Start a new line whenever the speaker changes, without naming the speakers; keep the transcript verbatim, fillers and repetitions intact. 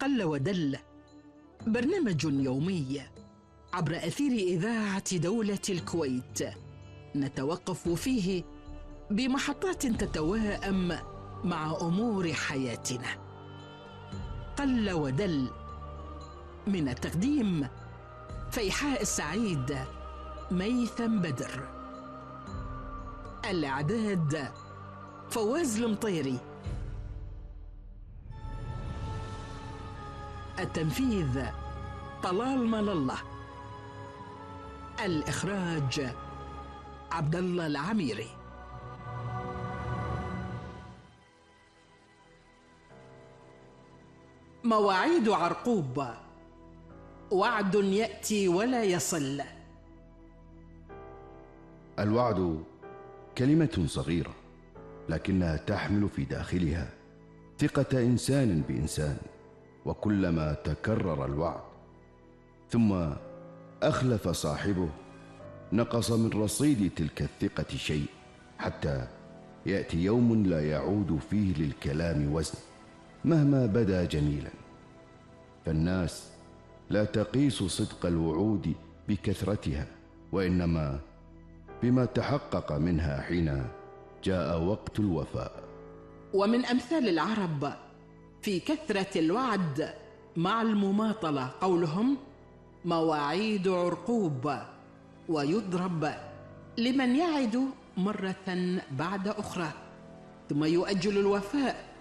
قل ودل، برنامج يومي عبر أثير إذاعة دولة الكويت، نتوقف فيه بمحطات تتواءم مع أمور حياتنا. قل ودل، من التقديم فيحاء السعيد، ميثم بدر. الإعداد فواز المطيري. التنفيذ طلال مال الله. الإخراج عبد الله العميري. مواعيد عرقوب، وعد يأتي ولا يصل.
الوعد كلمة صغيرة، لكنها تحمل في داخلها ثقة إنسان بإنسان، وكلما تكرر الوعد ثم أخلف صاحبه نقص من رصيد تلك الثقة شيء، حتى يأتي يوم لا يعود فيه للكلام وزن مهما بدا جميلا. فالناس لا تقيس صدق الوعود بكثرتها، وإنما بما تحقق منها حين جاء وقت الوفاء.
ومن أمثال العرب في كثرة الوعد مع المماطلة قولهم: مواعيد عرقوب، ويضرب لمن يعد مرة بعد أخرى ثم يؤجل الوفاء